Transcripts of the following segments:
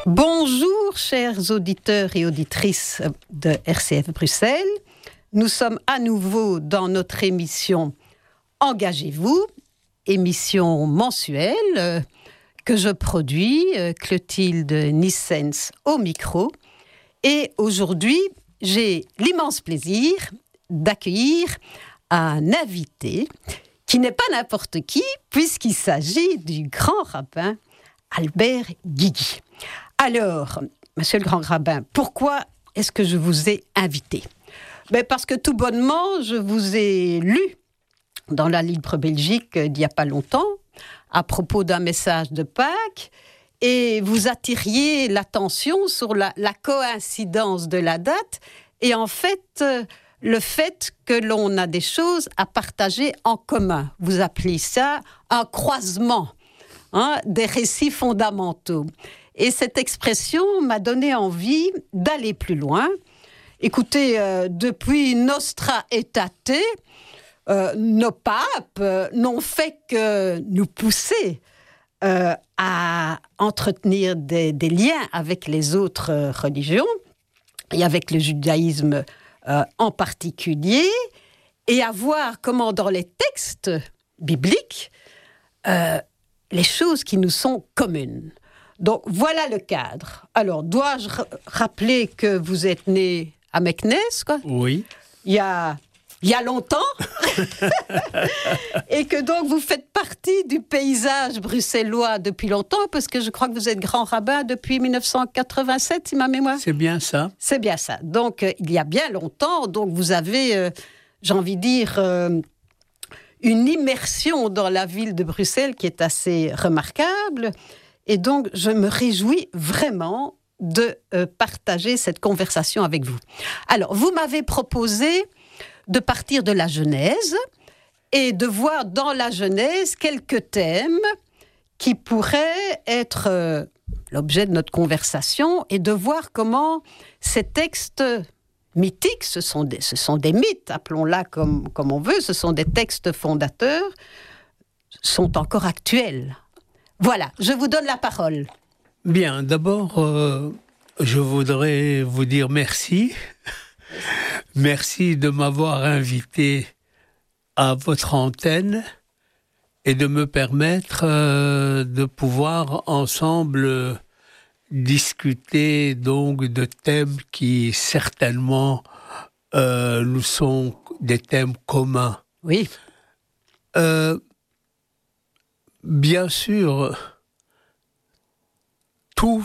Bonjour, chers auditeurs et auditrices de RCF Bruxelles. Nous sommes à nouveau dans notre émission Engagez-vous, émission mensuelle que je produis, Clotilde Nissens au micro. Et aujourd'hui, j'ai l'immense plaisir d'accueillir un invité qui n'est pas n'importe qui, puisqu'il s'agit du grand rabbin Albert Guigui. Alors, monsieur le grand rabbin, pourquoi est-ce que je vous ai invité ? Parce que tout bonnement, je vous ai lu dans la Libre Belgique d'il n'y a pas longtemps, à propos d'un message de Pâques, et vous attiriez l'attention sur la coïncidence de la date, et en fait, le fait que l'on a des choses à partager en commun. Vous appelez ça un croisement, des récits fondamentaux. Et cette expression m'a donné envie d'aller plus loin. Écoutez, depuis Nostra Aetate, nos papes n'ont fait que nous pousser à entretenir des liens avec les autres religions, et avec le judaïsme en particulier, et à voir comment dans les textes bibliques, les choses qui nous sont communes. Donc, voilà le cadre. Alors, dois-je rappeler que vous êtes né à Meknès, quoi ? Oui. Il y a longtemps. Et que donc, vous faites partie du paysage bruxellois depuis longtemps, parce que je crois que vous êtes grand rabbin depuis 1987, si ma mémoire... C'est bien ça. C'est bien ça. Donc, il y a bien longtemps, donc vous avez, j'ai envie de dire... une immersion dans la ville de Bruxelles qui est assez remarquable. Et donc, je me réjouis vraiment de partager cette conversation avec vous. Alors, vous m'avez proposé de partir de la Genèse et de voir dans la Genèse quelques thèmes qui pourraient être l'objet de notre conversation et de voir comment ces textes mythiques, ce sont des mythes, appelons-la comme on veut, ce sont des textes fondateurs, sont encore actuels. Voilà, je vous donne la parole. Bien, d'abord, je voudrais vous dire merci. Merci de m'avoir invité à votre antenne et de me permettre de pouvoir ensemble discuter donc de thèmes qui certainement nous sont des thèmes communs. Oui. Bien sûr, tout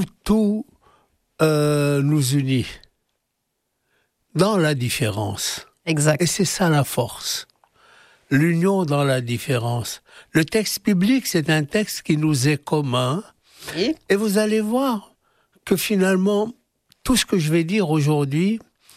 nous unit dans la différence. Exact. Et c'est ça la force. L'union dans la différence. Le texte biblique, c'est un texte qui nous est commun. Oui. Et vous allez voir que finalement, tout ce que je vais dire aujourd'hui,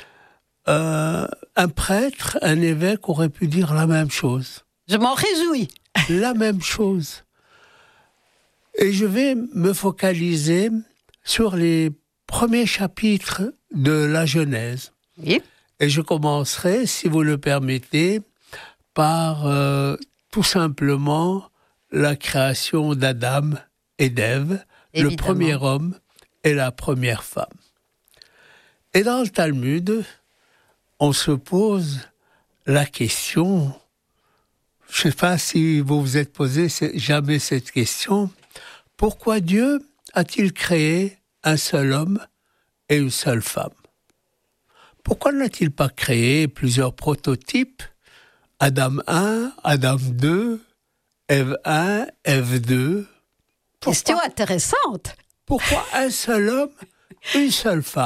un prêtre, un évêque aurait pu dire la même chose. Je m'en réjouis. La même chose. Et je vais me focaliser sur les premiers chapitres de la Genèse. Oui. Et je commencerai, si vous le permettez, par tout simplement la création d'Adam et d'Ève, Évidemment. le premier homme et la première femme. Et dans le Talmud, on se pose la question, je ne sais pas si vous vous êtes posé jamais cette question, pourquoi Dieu a-t-il créé un seul homme et une seule femme ? Pourquoi n'a-t-il pas créé plusieurs prototypes ? Adam 1, Adam 2, Ève 1, Ève 2. Question intéressante. Pourquoi un seul homme, une seule femme ?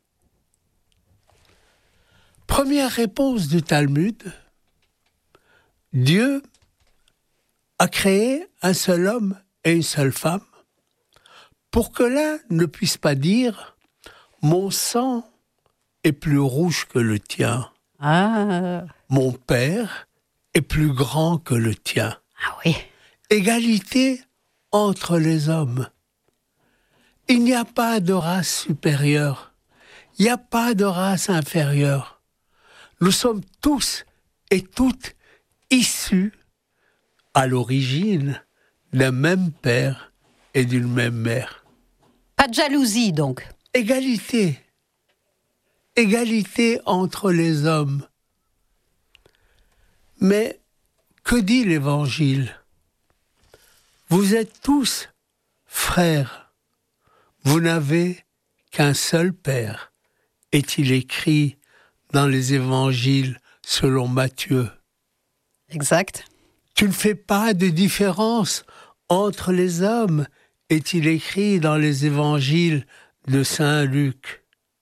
Première réponse du Talmud, Dieu a créé un seul homme et une seule femme pour que l'un ne puisse pas dire « Mon sang est plus rouge que le tien. Ah. Mon père est plus grand que le tien. » Ah oui. Égalité entre les hommes. Il n'y a pas de race supérieure. Il n'y a pas de race inférieure. Nous sommes tous et toutes issus, à l'origine, d'un même père et d'une même mère. Pas Pas de jalousie, donc. Égalité. Égalité entre les hommes. Mais que dit l'Évangile ? Vous êtes tous frères. Vous n'avez qu'un seul Père, est-il écrit dans les Évangiles selon Matthieu. Exact. Tu ne fais pas de différence entre les hommes, est-il écrit dans les Évangiles de Saint Luc.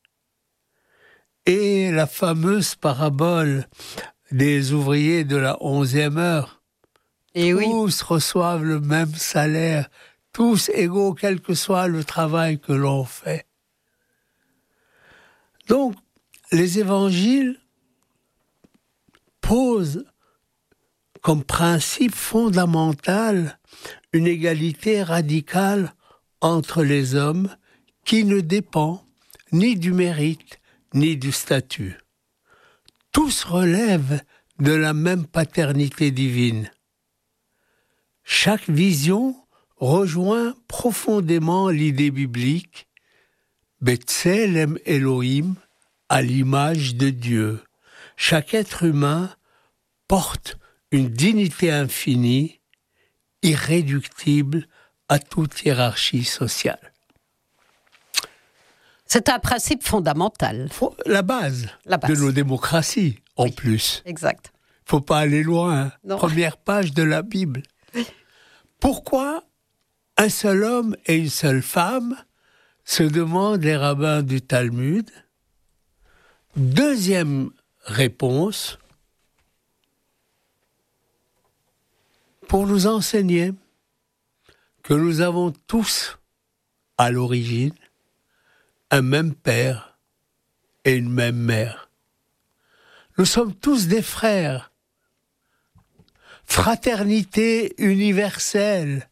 Et la fameuse parabole des ouvriers de la 11e heure. Et tous reçoivent le même salaire, tous égaux, quel que soit le travail que l'on fait. Donc, les évangiles posent comme principe fondamental une égalité radicale entre les hommes qui ne dépend ni du mérite ni du statut. Tous relèvent de la même paternité divine. Chaque vision rejoint profondément l'idée biblique Betselem Elohim, à l'image de Dieu. Chaque être humain porte une dignité infinie, irréductible à toute hiérarchie sociale. C'est un principe fondamental. La base de nos démocraties, en plus. Exact. Il ne faut pas aller loin. Non. Première page de la Bible. Pourquoi un seul homme et une seule femme, se demandent les rabbins du Talmud. Deuxième réponse, pour nous enseigner que nous avons tous, à l'origine, un même père et une même mère. Nous sommes tous des frères. Fraternité universelle.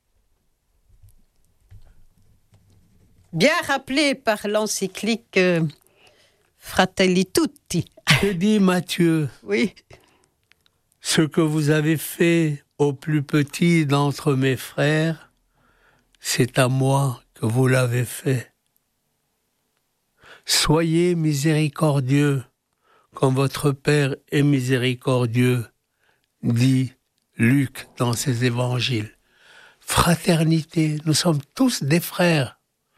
Bien rappelé par l'encyclique Fratelli Tutti. Que dit Matthieu ? Oui. Ce que vous avez fait au plus petit d'entre mes frères, c'est à moi que vous l'avez fait. Soyez miséricordieux, comme votre Père est miséricordieux, dit Luc dans ses évangiles. Fraternité, nous sommes tous des frères.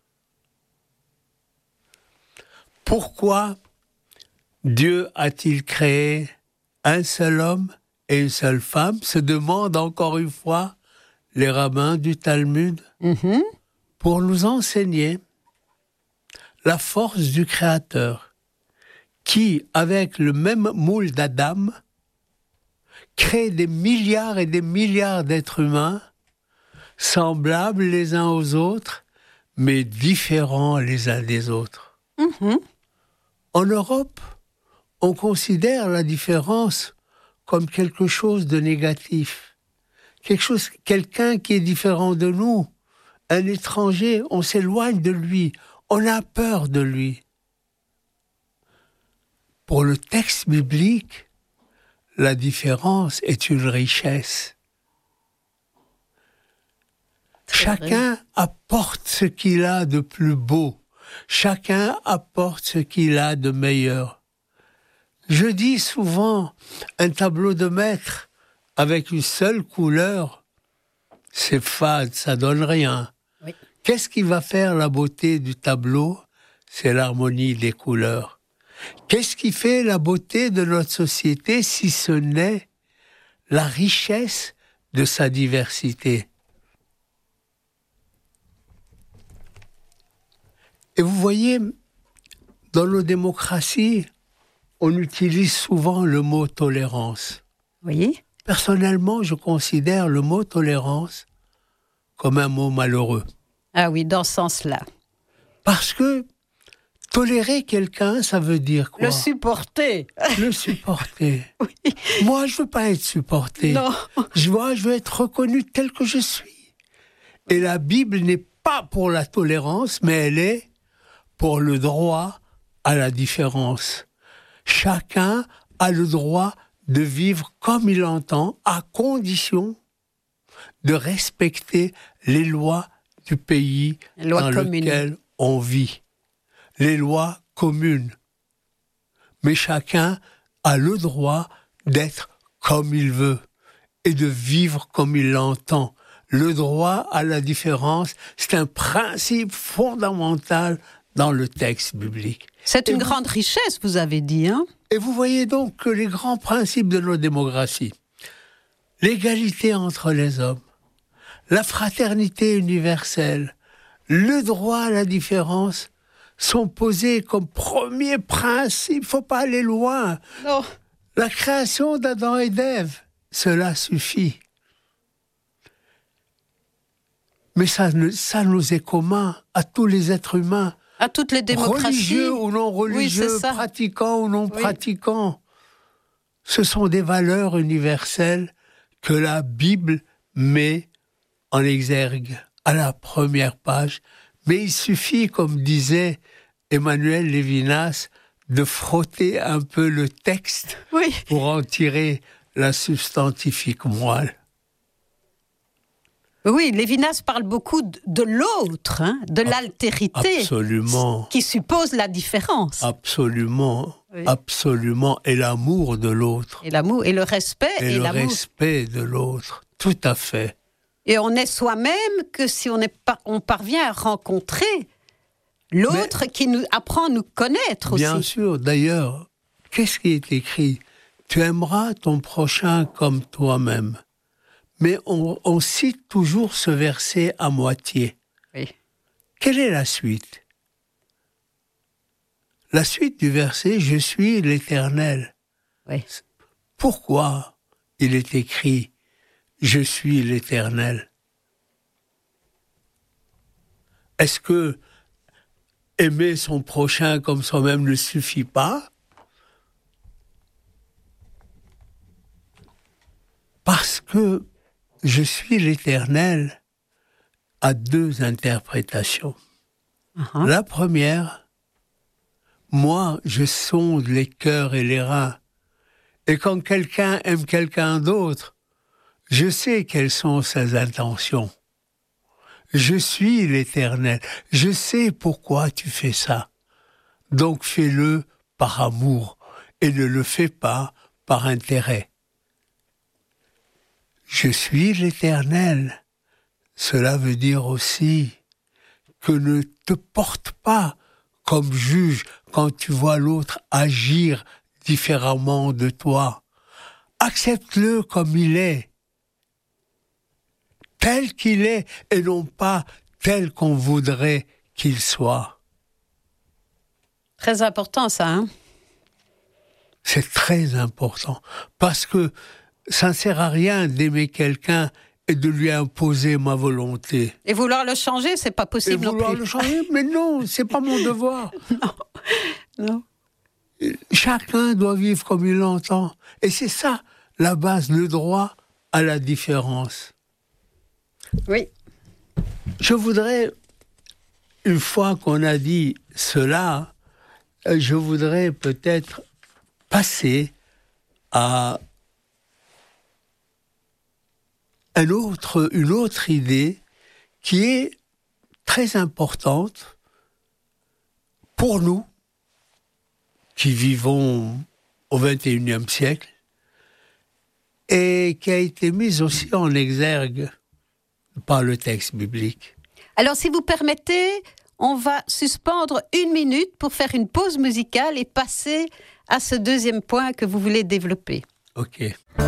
Pourquoi Dieu a-t-il créé un seul homme et une seule femme, se demandent encore une fois les rabbins du Talmud, pour nous enseigner la force du Créateur, qui, avec le même moule d'Adam, crée des milliards et des milliards d'êtres humains, semblables les uns aux autres, mais différents les uns des autres. En Europe, on considère la différence comme quelque chose de négatif. Quelqu'un qui est différent de nous, un étranger, on s'éloigne de lui, on a peur de lui. Pour le texte biblique, la différence est une richesse. Chacun apporte ce qu'il a de plus beau. Chacun apporte ce qu'il a de meilleur. Je dis souvent, un tableau de maître avec une seule couleur, c'est fade, ça donne rien. Oui. Qu'est-ce qui va faire la beauté du tableau ? C'est l'harmonie des couleurs. Qu'est-ce qui fait la beauté de notre société si ce n'est la richesse de sa diversité ? Et vous voyez, dans nos démocraties, on utilise souvent le mot tolérance. Oui. Personnellement, je considère le mot tolérance comme un mot malheureux. Ah oui, dans ce sens-là. Parce que tolérer quelqu'un, ça veut dire quoi ? Le supporter. Le supporter. Oui. Moi, je veux pas être supporté. Non. Je veux être reconnu tel que je suis. Et la Bible n'est pas pour la tolérance, mais elle est pour le droit à la différence. Chacun a le droit de vivre comme il l'entend, à condition de respecter les lois du pays dans lequel on vit. Les lois communes. Mais chacun a le droit d'être comme il veut et de vivre comme il l'entend. Le droit à la différence, c'est un principe fondamental dans le texte biblique. C'est une grande richesse, vous avez dit, hein ? Et vous voyez donc que les grands principes de nos démocraties, l'égalité entre les hommes, la fraternité universelle, le droit à la différence, sont posés comme premier principe. Il ne faut pas aller loin. Non. La création d'Adam et d'Ève, cela suffit. Mais ça nous est commun à tous les êtres humains. À toutes les démocraties. Religieux ou non religieux, oui, pratiquants ou non pratiquants. Ce sont des valeurs universelles que la Bible met en exergue à la première page. Mais il suffit, comme disait Emmanuel Lévinas, de frotter un peu le texte pour en tirer la substantifique moelle. Oui, Lévinas parle beaucoup de l'autre, hein, de l'altérité. Absolument. Qui suppose la différence. Absolument, absolument. Et l'amour de l'autre. Et l'amour, et le respect. Et le respect de l'autre, tout à fait. Et on est soi-même que si on parvient à rencontrer l'autre qui nous apprend à nous connaître aussi. Bien sûr, d'ailleurs, qu'est-ce qui est écrit ? Tu aimeras ton prochain comme toi-même. Mais on cite toujours ce verset à moitié. Oui. Quelle est la suite ? La suite du verset, je suis l'Éternel. Oui. Pourquoi il est écrit je suis l'Éternel ? Est-ce que aimer son prochain comme soi-même ne suffit pas ? Parce que je suis l'Éternel a deux interprétations. Uh-huh. La première, moi, je sonde les cœurs et les reins. Et quand quelqu'un aime quelqu'un d'autre, je sais quelles sont ses intentions. Je suis l'Éternel. Je sais pourquoi tu fais ça. Donc fais-le par amour et ne le fais pas par intérêt. Je suis l'Éternel. Cela veut dire aussi que ne te porte pas comme juge quand tu vois l'autre agir différemment de toi. Accepte-le comme il est, tel qu'il est, et non pas tel qu'on voudrait qu'il soit. Très important ça, hein ? C'est très important, parce que ça ne sert à rien d'aimer quelqu'un et de lui imposer ma volonté. Et vouloir le changer, c'est pas possible non plus. Et vouloir le changer, mais non, c'est pas mon devoir. Non. Chacun doit vivre comme il l'entend. Et c'est ça, la base, le droit à la différence. Oui. Je voudrais, une fois qu'on a dit cela, je voudrais peut-être passer à une autre idée qui est très importante pour nous qui vivons au XXIe siècle et qui a été mise aussi en exergue par le texte biblique. Alors, si vous permettez, on va suspendre 1 minute pour faire une pause musicale et passer à ce deuxième point que vous voulez développer. Ok.